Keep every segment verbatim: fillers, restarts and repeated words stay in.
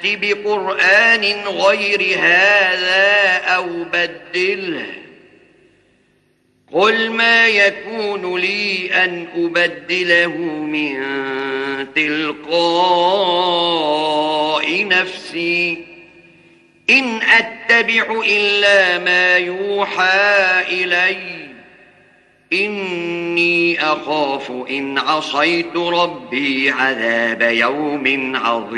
بقرآن غير هذا أو بدله قل ما يكون لي أن أبدله من تلقاء نفسي إن أتبع إلا ما يوحى إلي إني أخاف إن عصيت ربي عذاب يوم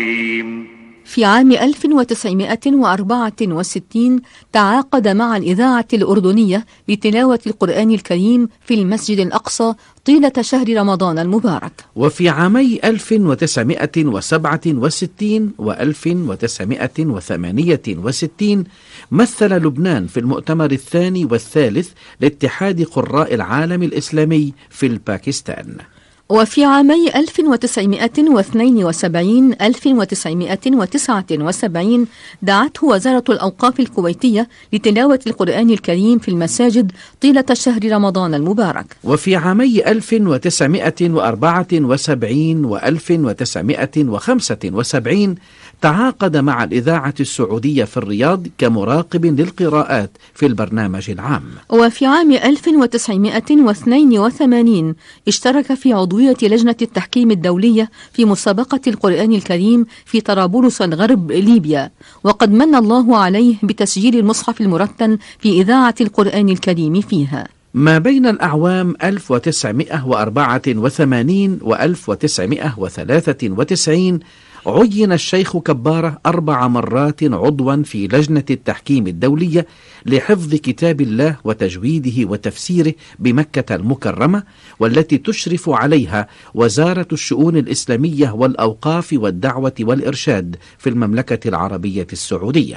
عظيم. في عام ألف وتسعمائة وأربعة وستين تعاقد مع الإذاعة الأردنية لتلاوة القرآن الكريم في المسجد الأقصى طيلة شهر رمضان المبارك. وفي عامي ألف وتسعمائة وسبعة وستين وألف وتسعمائة وثمانية وستين مثل لبنان في المؤتمر الثاني والثالث لاتحاد قراء العالم الإسلامي في الباكستان. وفي عامي ألف وتسعمائة واثنين وسبعين ألف وتسعمائة وتسعة وسبعين دعته وزارة الأوقاف الكويتية لتلاوة القرآن الكريم في المساجد طيلة شهر رمضان المبارك. وفي عامي ألف وتسعمائة وأربعة وسبعين وألف وتسعمائة وخمسة وسبعين تعاقد مع الإذاعة السعودية في الرياض كمراقب للقراءات في البرنامج العام. وفي عام ألف وتسعمائة واثنين وثمانين اشترك في عضوية لجنة التحكيم الدولية في مسابقة القرآن الكريم في طرابلس الغرب ليبيا، وقد من الله عليه بتسجيل المصحف المرتل في إذاعة القرآن الكريم فيها. ما بين الأعوام ألف وتسعمائة وأربعة وثمانين وألف وتسعمائة وثلاثة وتسعين عين الشيخ كبارة أربع مرات عضوا في لجنة التحكيم الدولية لحفظ كتاب الله وتجويده وتفسيره بمكة المكرمة، والتي تشرف عليها وزارة الشؤون الإسلامية والأوقاف والدعوة والإرشاد في المملكة العربية السعودية.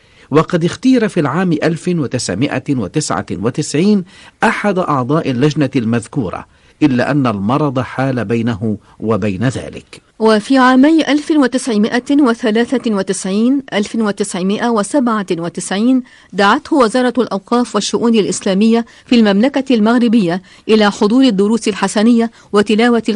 وقد اختير في العام ألف وتسعمائة وتسعة وتسعين أحد أعضاء اللجنة المذكورة، إلا أن المرض حال بينه وبين ذلك. وفي عامي ألف وتسعمائة وثلاثة وتسعين ألف وتسعمائة وسبعة وتسعين دعته وزارة الأوقاف والشؤون الإسلامية في المملكة المغربية إلى حضور الدروس الحسنية وتلاوة